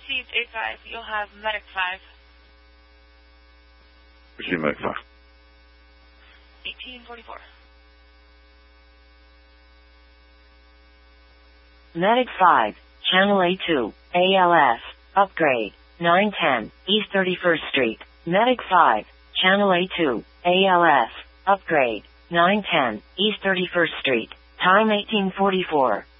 received 8-5. You'll have Medic 5. Receive Medic 5. 1844. Medic 5, Channel A2, ALS, upgrade, 910, East 31st Street. Medic 5, Channel A2, ALS, upgrade, 910, East 31st Street. Time 1844.